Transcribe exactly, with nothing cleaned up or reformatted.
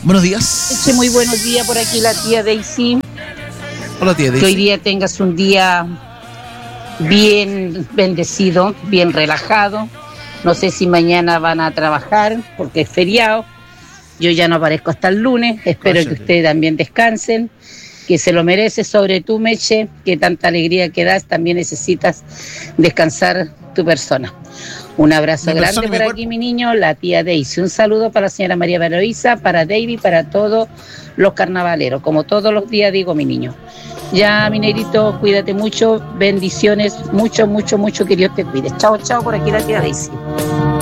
Buenos días. Muy buenos días, por aquí la tía Daisy. Hola, tía Daisy. Que hoy día tengas un día bien bendecido, bien relajado. No sé si mañana van a trabajar porque es feriado. Yo ya no aparezco hasta el lunes. Espero Cállate. que ustedes también descansen, que se lo merece, sobre tú, Meche, que tanta alegría que das, también necesitas descansar tu persona. Un abrazo mi grande por aquí, cuerpo. Mi niño, la tía Daisy. Un saludo para la señora María Veloisa, para David, para todos los carnavaleros. Como todos los días digo, mi niño. Ya, mi negrito, cuídate mucho, bendiciones, mucho, mucho, mucho, que Dios te cuide. Chao, chao, por aquí la tía Daisy.